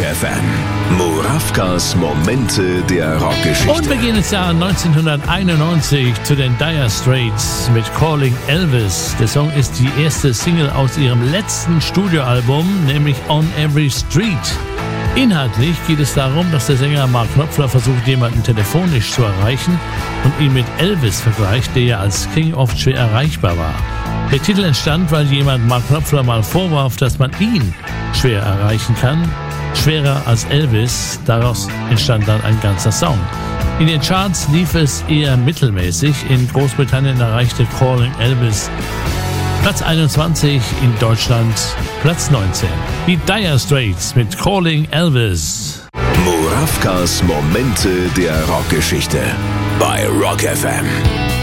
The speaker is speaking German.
FM. Murawkas Momente der Rockgeschichte. Und wir gehen ins Jahr 1991 zu den Dire Straits mit Calling Elvis. Der Song ist die erste Single aus ihrem letzten Studioalbum, nämlich On Every Street. Inhaltlich geht es darum, dass der Sänger Mark Knopfler versucht, jemanden telefonisch zu erreichen und ihn mit Elvis vergleicht, der ja als King oft schwer erreichbar war. Der Titel entstand, weil jemand Mark Knopfler mal vorwarf, dass man ihn schwer erreichen kann, schwerer als Elvis. Daraus entstand dann ein ganzer Song. In den Charts lief es eher mittelmäßig. In Großbritannien erreichte Calling Elvis Platz 21, in Deutschland Platz 19. Die Dire Straits mit Calling Elvis. Murawkas Momente der Rockgeschichte bei Rock FM.